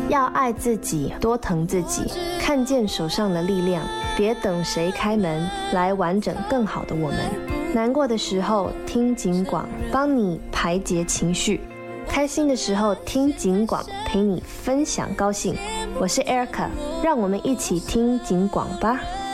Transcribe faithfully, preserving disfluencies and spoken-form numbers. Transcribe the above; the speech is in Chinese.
要爱自己，多疼自己，看见手上的力量，别等谁开门来完整更好的我们。难过的时候听警广，帮你排解情绪；开心的时候听警广，陪你分享高兴。我是 Erica， 让我们一起听警广吧。